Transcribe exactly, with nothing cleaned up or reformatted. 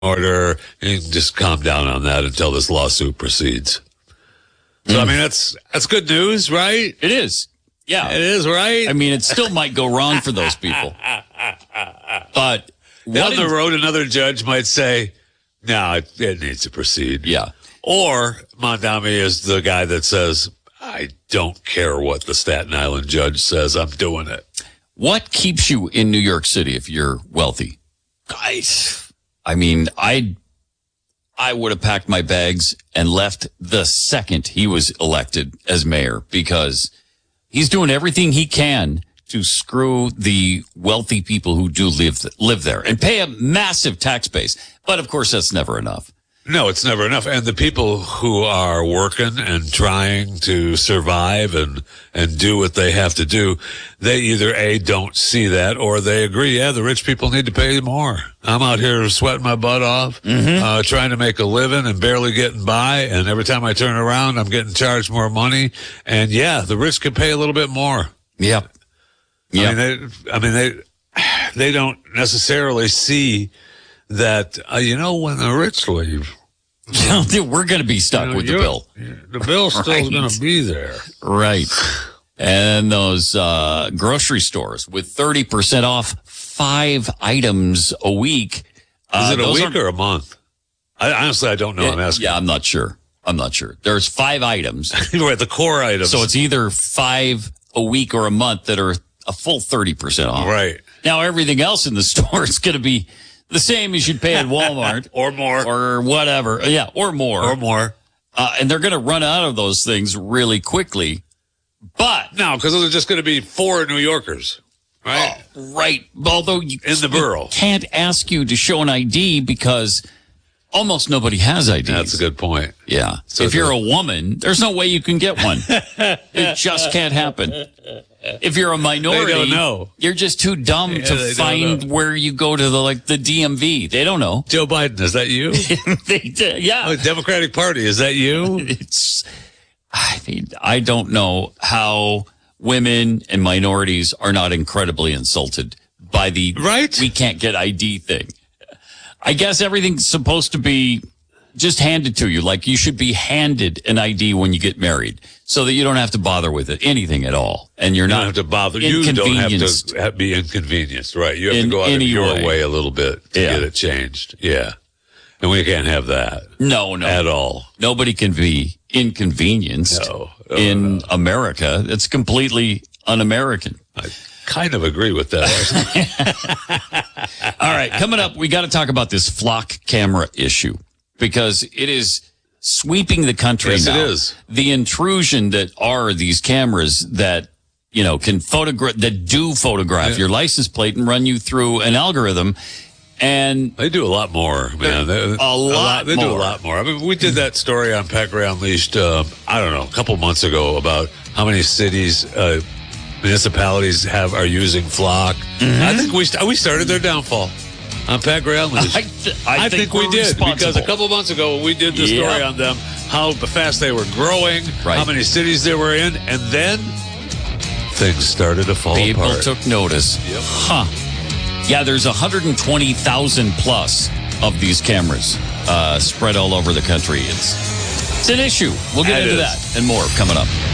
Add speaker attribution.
Speaker 1: order. You can just calm down on that until this lawsuit proceeds. So, mm. I mean, that's that's good news, right?
Speaker 2: It is. Yeah.
Speaker 1: It is, right?
Speaker 2: I mean, it still might go wrong for those people. But
Speaker 1: down the road, another judge might say, no, it, it needs to proceed.
Speaker 2: Yeah.
Speaker 1: Or Mondami is the guy that says, I don't care what the Staten Island judge says, I'm doing it.
Speaker 2: What keeps you in New York City if you're wealthy? I, I mean, I I would have packed my bags and left the second he was elected as mayor, because he's doing everything he can to screw the wealthy people who do live live there and pay a massive tax base. But, of course, that's never enough.
Speaker 1: No, it's never enough. And the people who are working and trying to survive and, and do what they have to do, they either A, don't see that, or they agree, yeah, the rich people need to pay more. I'm out here sweating my butt off, mm-hmm. uh, trying to make a living and barely getting by. And every time I turn around, I'm getting charged more money. And yeah, the rich can pay a little bit more.
Speaker 2: Yep. Yep.
Speaker 1: I mean, they, I mean, they, they don't necessarily see that, uh, you know, when the rich leave,
Speaker 2: we're going to be stuck you know, with the bill.
Speaker 1: The bill's still right. going to be there.
Speaker 2: Right. And those uh, grocery stores with thirty percent off five items a week.
Speaker 1: Uh, Is it a week
Speaker 2: are,
Speaker 1: or a month? I, honestly, I don't know.
Speaker 2: It,
Speaker 1: I'm asking.
Speaker 2: Yeah, I'm not sure. I'm not sure. There's five items.
Speaker 1: Right, the core items.
Speaker 2: So it's either five a week or a month that are a full thirty percent off.
Speaker 1: Right.
Speaker 2: Now, everything else in the store is going to be the same as you'd pay at Walmart.
Speaker 1: Or more.
Speaker 2: Or whatever. Yeah, or more.
Speaker 1: Or more.
Speaker 2: Uh, and they're going to run out of those things really quickly. But.
Speaker 1: No, because those are just going to be four New Yorkers. Right?
Speaker 2: Oh, right. Although you,
Speaker 1: in the borough.
Speaker 2: can't ask you to show an I D because almost nobody has I Ds.
Speaker 1: That's a good point.
Speaker 2: Yeah. So if you're a woman, there's no way you can get one. It just can't happen. If you're a minority,
Speaker 1: they don't know.
Speaker 2: You're just too dumb
Speaker 1: yeah,
Speaker 2: to find where you go to the like the D M V. They don't know.
Speaker 1: Joe Biden, is that you?
Speaker 2: they did, yeah.
Speaker 1: Oh, Democratic Party, is that you?
Speaker 2: It's. I mean, I don't know how women and minorities are not incredibly insulted by the
Speaker 1: right.
Speaker 2: We can't get I D thing. I guess everything's supposed to be just handed to you. Like you should be handed an I D when you get married so that you don't have to bother with it, anything at all. And you're
Speaker 1: you
Speaker 2: not
Speaker 1: don't have to bother. You don't have to be inconvenienced, right? You have
Speaker 2: in
Speaker 1: to go out of your
Speaker 2: way.
Speaker 1: way a little bit to
Speaker 2: yeah.
Speaker 1: get it changed. Yeah. And we can't have that.
Speaker 2: No, no.
Speaker 1: At all.
Speaker 2: Nobody can be inconvenienced
Speaker 1: no, no,
Speaker 2: in
Speaker 1: no.
Speaker 2: America. It's completely un-American.
Speaker 1: I kind of agree with that.
Speaker 2: All right, coming up, we got to talk about this flock camera issue because it is sweeping the country
Speaker 1: yes,
Speaker 2: now.
Speaker 1: It is.
Speaker 2: The intrusion that are these cameras that, you know, can photograph, that do photograph yeah. your license plate and run you through an algorithm. And
Speaker 1: they do a lot more, man. They,
Speaker 2: a, lot a lot
Speaker 1: They
Speaker 2: more.
Speaker 1: do a lot more. I mean, we did that story on Pat Gray Unleashed, uh, I don't know, a couple months ago about how many cities, uh, municipalities have are using Flock. Mm-hmm. I think we st- we started their downfall on Pat Gray Unleashed.
Speaker 2: I, th- I,
Speaker 1: I
Speaker 2: think,
Speaker 1: think we did because a couple months ago when we did the
Speaker 2: yep.
Speaker 1: story on them, how fast they were growing,
Speaker 2: right.
Speaker 1: how many cities they were in, and then things started to fall
Speaker 2: People
Speaker 1: apart.
Speaker 2: People took notice.
Speaker 1: Yep.
Speaker 2: Huh. Yeah, there's one hundred twenty thousand plus of these cameras uh, spread all over the country. It's it's an issue. We'll get
Speaker 1: that
Speaker 2: into
Speaker 1: is.
Speaker 2: that and more coming up.